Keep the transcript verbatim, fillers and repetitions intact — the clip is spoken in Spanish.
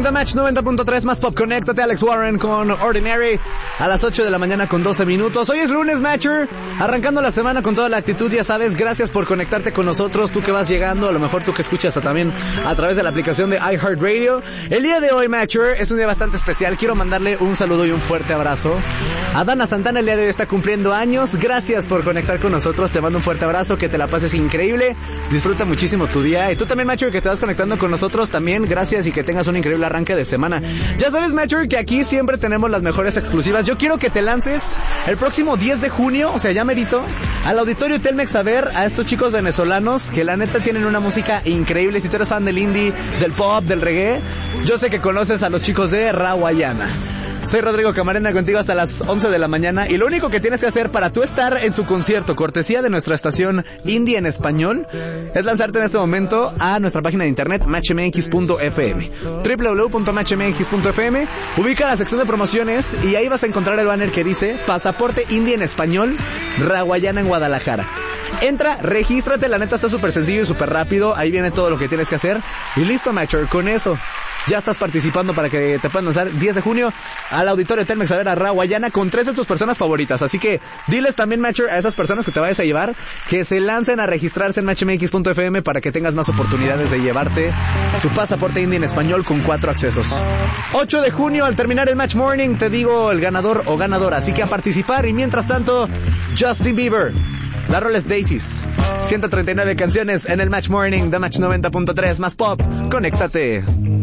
The Match noventa punto tres más pop. Conéctate, Alex Warren con Ordinary a las ocho de la mañana con doce minutos. Hoy es lunes, Matcher, arrancando la semana con toda la actitud, ya sabes. Gracias por conectarte con nosotros, tú que vas llegando, a lo mejor tú que escuchas también a través de la aplicación de iHeartRadio. El día de hoy, Matcher, es un día bastante especial. Quiero mandarle un saludo y un fuerte abrazo a Dana Santana. El día de hoy está cumpliendo años. Gracias por conectar con nosotros, te mando un fuerte abrazo, que te la pases increíble, disfruta muchísimo tu día. Y tú también, Matcher, que te vas conectando con nosotros también, gracias y que tengas un increíble arranque de semana. Ya sabes, Matcher, que aquí siempre tenemos las mejores exclusivas. Yo quiero que te lances el próximo diez de junio, o sea, ya merito, al Auditorio Telmex a ver a estos chicos venezolanos que la neta tienen una música increíble. Si tú eres fan del indie, del pop, del reggae, yo sé que conoces a los chicos de Rawayana. Soy Rodrigo Camarena, contigo hasta las once de la mañana, y lo único que tienes que hacer para tú estar en su concierto, cortesía de nuestra estación Indie en Español, es lanzarte en este momento a nuestra página de internet match m x punto f m, w w w punto match m x punto f m. Ubica la sección de promociones y ahí vas a encontrar el banner que dice Pasaporte Indie en Español, Rawayana en Guadalajara. Entra, regístrate, la neta está súper sencillo y súper rápido. Ahí viene todo lo que tienes que hacer. Y listo, Matcher, con eso ya estás participando para que te puedan lanzar diez de junio al Auditorio Telmex a ver a Rawayana con tres de tus personas favoritas. Así que diles también, Matcher, a esas personas que te vayas a llevar, que se lancen a registrarse en match m x punto f m para que tengas más oportunidades de llevarte tu pasaporte indie en español con cuatro accesos. ocho de junio, al terminar el Match Morning, te digo el ganador o ganadora. Así que a participar. Y mientras tanto, Justin Bieber, la rola es Daisies. ciento treinta y nueve canciones en el Match Morning de Match noventa punto tres más pop. Conéctate.